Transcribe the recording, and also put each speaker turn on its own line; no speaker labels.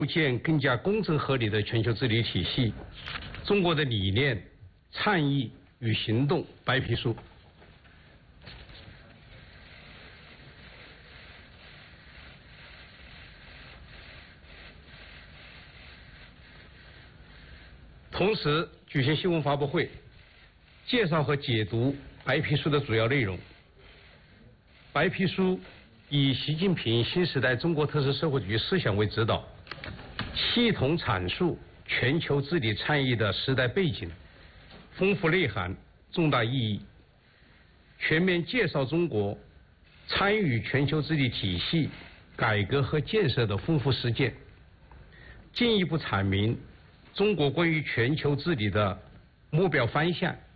构建更加公正合理的全球治理体系，中国的理念、倡议与行动白皮书。同时举行新闻发布会，介绍和解读白皮书的主要内容。白皮书以习近平新时代中国特色社会主义思想为指导，系统阐述全球治理倡议的时代背景、丰富内涵、重大意义，全面介绍中国参与全球治理体系改革和建设的丰富实践，进一步阐明中国关于全球治理的目标方向